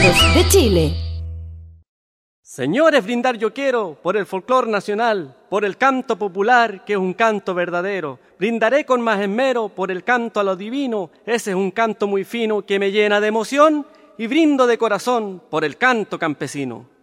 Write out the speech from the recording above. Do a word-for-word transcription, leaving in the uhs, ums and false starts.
Cantos de Chile. Señores, brindar yo quiero por el folclor nacional, por el canto popular, que es un canto verdadero. Brindaré con más esmero por el canto a lo divino, ese es un canto muy fino que me llena de emoción, y brindo de corazón por el canto campesino.